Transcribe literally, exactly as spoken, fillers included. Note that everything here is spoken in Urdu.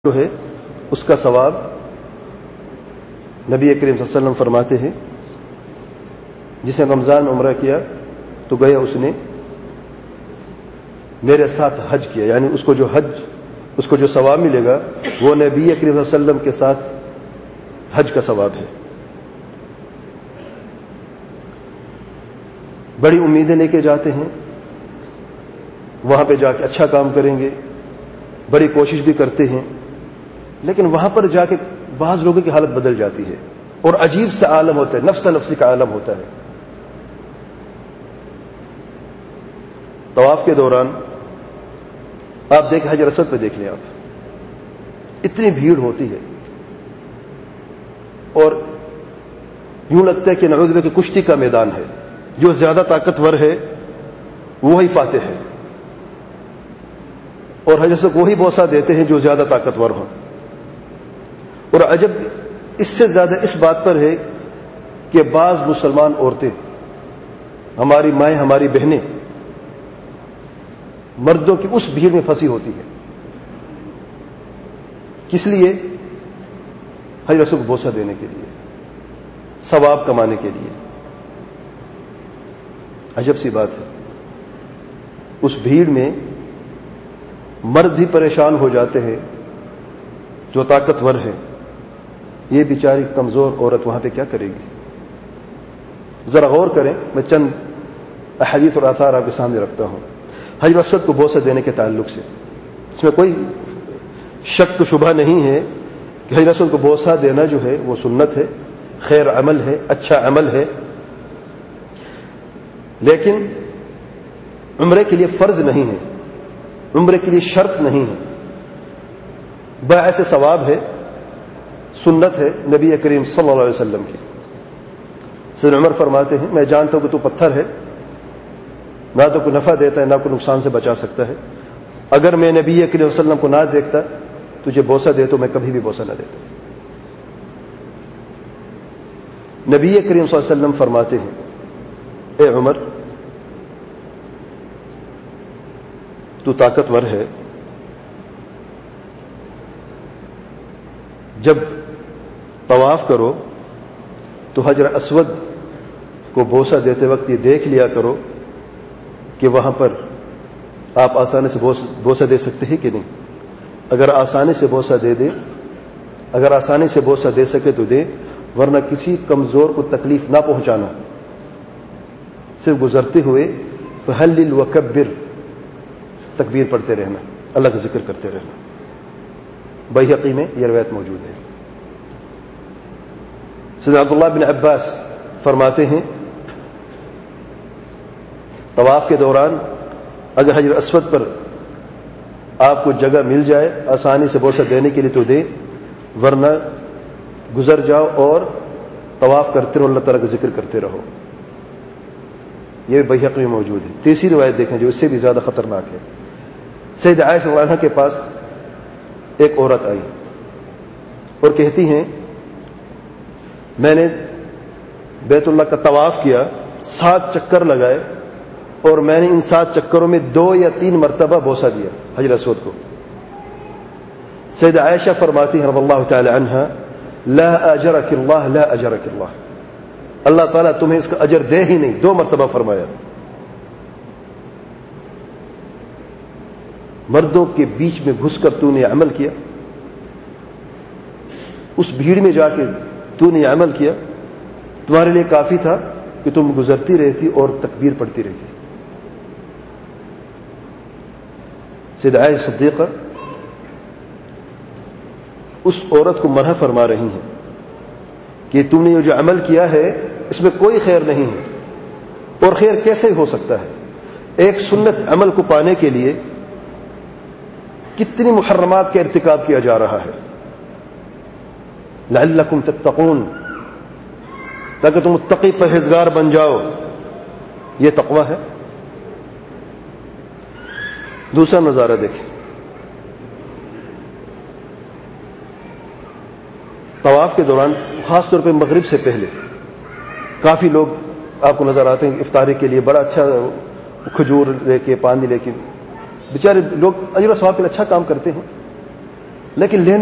جو ہے اس کا ثواب نبی کریم صلی اللہ علیہ وسلم فرماتے ہیں جس نے رمضان میں عمرہ کیا تو گیا اس نے میرے ساتھ حج کیا، یعنی اس کو جو حج اس کو جو ثواب ملے گا وہ نبی کریم صلی اللہ علیہ وسلم کے ساتھ حج کا ثواب ہے۔ بڑی امیدیں لے کے جاتے ہیں، وہاں پہ جا کے اچھا کام کریں گے، بڑی کوشش بھی کرتے ہیں، لیکن وہاں پر جا کے بعض لوگوں کی حالت بدل جاتی ہے اور عجیب سا عالم ہوتا ہے، نفس نفسی کا عالم ہوتا ہے۔ طواف کے دوران آپ دیکھیں، حجر اسود پہ دیکھ لیں آپ، اتنی بھیڑ ہوتی ہے اور یوں لگتا ہے کہ نعوذ باللہ کہ کشتی کا میدان ہے، جو زیادہ طاقتور ہے وہی فاتح ہے، اور حجر اسود وہی بوسہ دیتے ہیں جو زیادہ طاقتور ہوں۔ اور عجب اس سے زیادہ اس بات پر ہے کہ بعض مسلمان عورتیں، ہماری مائیں، ہماری بہنیں مردوں کی اس بھیڑ میں پھنسی ہوتی ہیں، کس لیے؟ حجر اسود کو بوسہ دینے کے لیے، ثواب کمانے کے لیے۔ عجب سی بات ہے، اس بھیڑ میں مرد بھی پریشان ہو جاتے ہیں جو طاقتور ہے، یہ بیچاری کمزور عورت وہاں پہ کیا کرے گی؟ ذرا غور کریں، میں چند احادیث اور آثار آپ کے سامنے رکھتا ہوں حجر اسود کو بوسہ دینے کے تعلق سے۔ اس میں کوئی شک و شبہ نہیں ہے کہ حجر اسود کو بوسہ دینا جو ہے وہ سنت ہے، خیر عمل ہے، اچھا عمل ہے، لیکن عمرے کے لیے فرض نہیں ہے، عمرے کے لیے شرط نہیں ہے، باعث ثواب ہے، سنت ہے نبی کریم صلی اللہ علیہ وسلم کی۔ سیدنا عمر فرماتے ہیں، میں جانتا ہوں کہ تو پتھر ہے، نہ تو کوئی نفع دیتا ہے نہ کوئی نقصان سے بچا سکتا ہے، اگر میں نبی کریم صلی اللہ علیہ وسلم کو نہ دیکھتا تجھے بوسہ دے تو میں کبھی بھی بوسہ نہ دیتا۔ نبی کریم صلی اللہ علیہ وسلم فرماتے ہیں، اے عمر، تو طاقتور ہے، جب طواف کرو تو حجر اسود کو بوسہ دیتے وقت یہ دیکھ لیا کرو کہ وہاں پر آپ آسانی سے بوسہ دے سکتے ہیں کہ نہیں۔ اگر آسانی سے بوسہ دے دے اگر آسانی سے بوسہ دے سکے تو دے، ورنہ کسی کمزور کو تکلیف نہ پہنچانا، صرف گزرتے ہوئے فہلل وکبر، تکبیر پڑھتے رہنا، اللہ کا ذکر کرتے رہنا۔ بیہقی میں یہ روایت موجود ہے۔ سیدنا عبداللہ بن عباس فرماتے ہیں، طواف کے دوران اگر حجر اسود پر آپ کو جگہ مل جائے آسانی سے بوسہ دینے کے لیے تو دے، ورنہ گزر جاؤ اور طواف کرتے رہو، اللہ تعالیٰ کا ذکر کرتے رہو۔ یہ بیہقی میں موجود ہے۔ تیسری روایت دیکھیں جو اس سے بھی زیادہ خطرناک ہے۔ سیدہ عائشہ رضی اللہ عنہا کے پاس ایک عورت آئی اور کہتی ہیں، میں نے بیت اللہ کا طواف کیا، سات چکر لگائے، اور میں نے ان سات چکروں میں دو یا تین مرتبہ بوسہ دیا حجر اسود کو۔ سیدہ عائشہ فرماتی ہیں رضی اللہ تعالی عنہا، لا اجرک اللہ، لا اجرک اللہ، اللہ تعالیٰ تمہیں اس کا اجر دے ہی نہیں، دو مرتبہ فرمایا۔ مردوں کے بیچ میں گھس کر تو نے عمل کیا، اس بھیڑ میں جا کے تو نے عمل کیا، تمہارے لیے کافی تھا کہ تم گزرتی رہتی اور تکبیر پڑھتی رہتی۔ سیدہ عائشہ صدیقہ اس عورت کو مرحمت فرما رہی ہیں کہ تم نے یہ جو عمل کیا ہے اس میں کوئی خیر نہیں ہے، اور خیر کیسے ہو سکتا ہے؟ ایک سنت عمل کو پانے کے لیے کتنی محرمات کا ارتکاب کیا جا رہا ہے۔ لعلکم تتقون، تاکہ تم متقی پرہیزگار بن جاؤ، یہ تقوی ہے۔ دوسرا نظارہ دیکھیں، طواف کے دوران خاص طور پہ مغرب سے پہلے کافی لوگ آپ کو نظر آتے ہیں افطاری کے لیے بڑا اچھا کھجور لے کے، پانی لے کے، بیچارے لوگ اجر و ثواب کے لیے اچھا کام کرتے ہیں، لیکن لینے